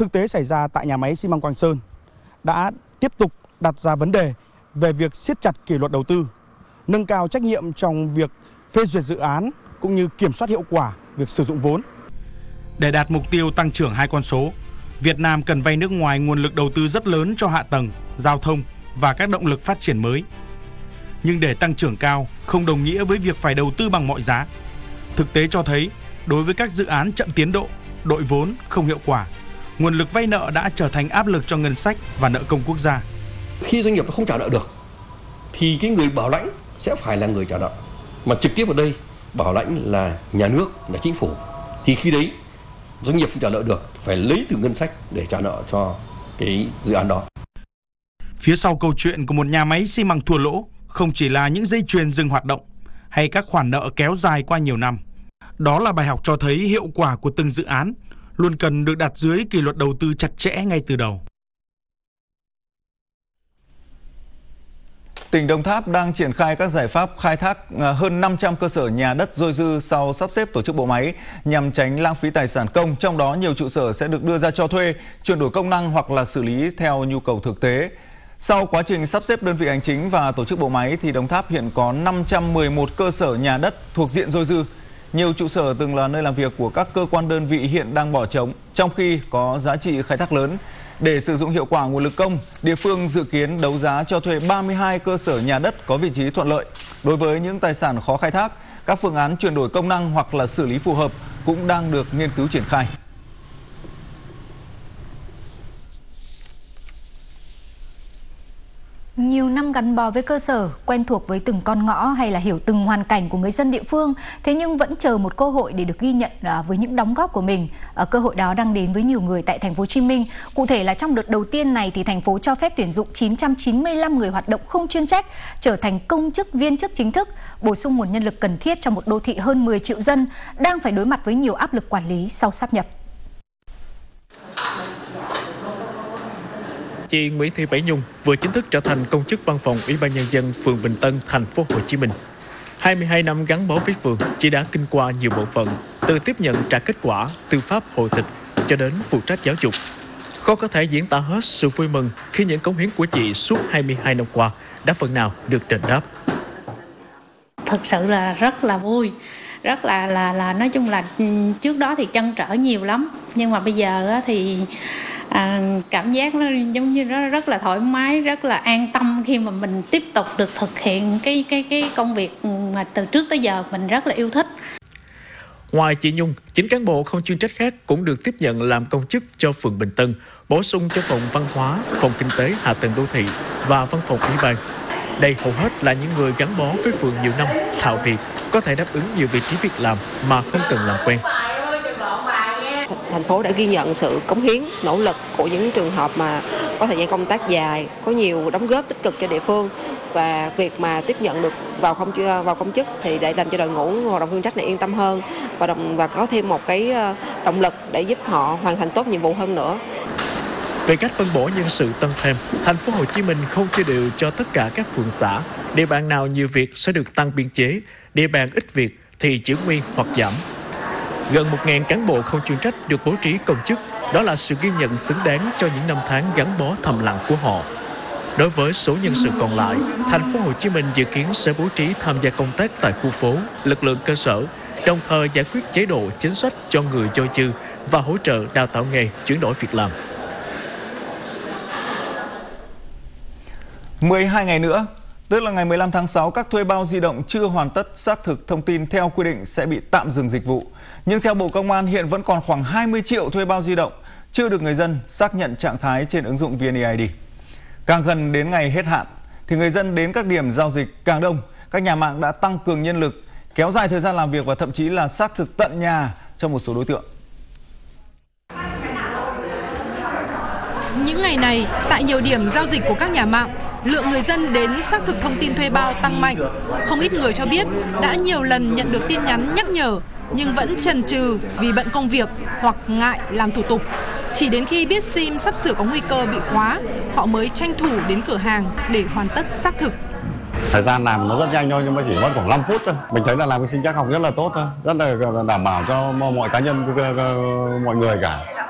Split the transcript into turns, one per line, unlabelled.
thực tế xảy ra tại nhà máy xi măng Quang Sơn đã tiếp tục đặt ra vấn đề về việc siết chặt kỷ luật đầu tư, nâng cao trách nhiệm trong việc phê duyệt dự án cũng như kiểm soát hiệu quả việc sử dụng vốn. Để đạt mục tiêu tăng trưởng 2 con số, Việt Nam cần vay nước ngoài nguồn lực đầu tư rất lớn cho hạ tầng, giao thông và các động lực phát triển mới. Nhưng để tăng trưởng cao không đồng nghĩa với việc phải đầu tư bằng mọi giá. Thực tế cho thấy, đối với các dự án chậm tiến độ, đội vốn không hiệu quả, nguồn lực vay nợ đã trở thành áp lực cho ngân sách và nợ công quốc gia.
Khi doanh nghiệp nó không trả nợ được, thì cái người bảo lãnh sẽ phải là người trả nợ. Mà trực tiếp ở đây, bảo lãnh là nhà nước, là chính phủ. Thì khi đấy, doanh nghiệp không trả nợ được, phải lấy từ ngân sách để trả nợ cho cái dự án đó.
Phía sau câu chuyện của một nhà máy xi măng thua lỗ không chỉ là những dây chuyền dừng hoạt động hay các khoản nợ kéo dài qua nhiều năm. Đó là bài học cho thấy hiệu quả của từng dự án luôn cần được đặt dưới kỷ luật đầu tư chặt chẽ ngay từ đầu.
Tỉnh Đồng Tháp đang triển khai các giải pháp khai thác hơn 500 cơ sở nhà đất dôi dư sau sắp xếp tổ chức bộ máy nhằm tránh lãng phí tài sản công, trong đó nhiều trụ sở sẽ được đưa ra cho thuê, chuyển đổi công năng hoặc là xử lý theo nhu cầu thực tế. Sau quá trình sắp xếp đơn vị hành chính và tổ chức bộ máy thì Đồng Tháp hiện có 511 cơ sở nhà đất thuộc diện dôi dư. Nhiều trụ sở từng là nơi làm việc của các cơ quan đơn vị hiện đang bỏ trống, trong khi có giá trị khai thác lớn. Để sử dụng hiệu quả nguồn lực công, địa phương dự kiến đấu giá cho thuê 32 cơ sở nhà đất có vị trí thuận lợi. Đối với những tài sản khó khai thác, các phương án chuyển đổi công năng hoặc là xử lý phù hợp cũng đang được nghiên cứu triển khai.
Nhiều năm gắn bó với cơ sở, quen thuộc với từng con ngõ hay là hiểu từng hoàn cảnh của người dân địa phương, thế nhưng vẫn chờ một cơ hội để được ghi nhận với những đóng góp của mình. Cơ hội đó đang đến với nhiều người tại thành phố Hồ Chí Minh. Cụ thể là trong đợt đầu tiên này thì thành phố cho phép tuyển dụng 995 người hoạt động không chuyên trách trở thành công chức viên chức chính thức, bổ sung nguồn nhân lực cần thiết cho một đô thị hơn 10 triệu dân đang phải đối mặt với nhiều áp lực quản lý sau sáp nhập.
Chị Nguyễn Thị Bảy Nhung vừa chính thức trở thành công chức văn phòng Ủy ban nhân dân phường Bình Tân, thành phố Hồ Chí Minh. 22 năm gắn bó với phường, chị đã kinh qua nhiều bộ phận, từ tiếp nhận trả kết quả, tư pháp, hộ tịch cho đến phụ trách giáo dục. Khó có thể diễn tả hết sự vui mừng khi những cống hiến của chị suốt 22 năm qua đã phần nào được đền đáp.
Thực sự là rất là vui, rất là nói chung là trước đó thì trăn trở nhiều lắm, nhưng mà bây giờ thì cảm giác nó giống như nó rất là thoải mái, rất là an tâm khi mà mình tiếp tục được thực hiện cái công việc mà từ trước tới giờ mình rất là yêu thích.
Ngoài chị Nhung, 9 cán bộ không chuyên trách khác cũng được tiếp nhận làm công chức cho phường Bình Tân, bổ sung cho phòng văn hóa, phòng kinh tế, hạ tầng đô thị và văn phòng ủy ban. Đây hầu hết là những người gắn bó với phường nhiều năm, thạo việc, có thể đáp ứng nhiều vị trí việc làm mà không cần làm quen.
Thành phố đã ghi nhận sự cống hiến, nỗ lực của những trường hợp mà có thời gian công tác dài, có nhiều đóng góp tích cực cho địa phương, và việc mà tiếp nhận được vào công chức thì để làm cho đội ngũ hoạt động chuyên trách này yên tâm hơn và có thêm một cái động lực để giúp họ hoàn thành tốt nhiệm vụ hơn nữa.
Về cách phân bổ nhân sự tăng thêm, thành phố Hồ Chí Minh không chia đều cho tất cả các phường xã. Địa bàn nào nhiều việc sẽ được tăng biên chế, địa bàn ít việc thì giữ nguyên hoặc giảm. Gần 1.000 cán bộ không chuyên trách được bố trí công chức, đó là sự ghi nhận xứng đáng cho những năm tháng gắn bó thầm lặng của họ. Đối với số nhân sự còn lại, thành phố Hồ Chí Minh dự kiến sẽ bố trí tham gia công tác tại khu phố, lực lượng cơ sở, đồng thời giải quyết chế độ chính sách cho người dôi dư và hỗ trợ đào tạo nghề, chuyển đổi việc làm.
12 ngày nữa, tức là ngày 15 tháng 6, các thuê bao di động chưa hoàn tất xác thực thông tin theo quy định sẽ bị tạm dừng dịch vụ. Nhưng theo Bộ Công an, hiện vẫn còn khoảng 20 triệu thuê bao di động chưa được người dân xác nhận trạng thái trên ứng dụng VNeID. Càng gần đến ngày hết hạn, thì người dân đến các điểm giao dịch càng đông. Các nhà mạng đã tăng cường nhân lực, kéo dài thời gian làm việc và thậm chí là xác thực tận nhà cho một số đối tượng.
Những ngày này, tại nhiều điểm giao dịch của các nhà mạng, lượng người dân đến xác thực thông tin thuê bao tăng mạnh. Không ít người cho biết đã nhiều lần nhận được tin nhắn nhắc nhở nhưng vẫn chần chừ vì bận công việc hoặc ngại làm thủ tục. Chỉ đến khi biết SIM sắp sửa có nguy cơ bị khóa, họ mới tranh thủ đến cửa hàng để hoàn tất xác thực.
Thời gian làm nó rất nhanh thôi, nhưng mà chỉ mất khoảng 5 phút thôi. Mình thấy là làm cái sinh trắc học rất là tốt thôi, rất là đảm bảo cho mọi cá nhân, mọi người cả.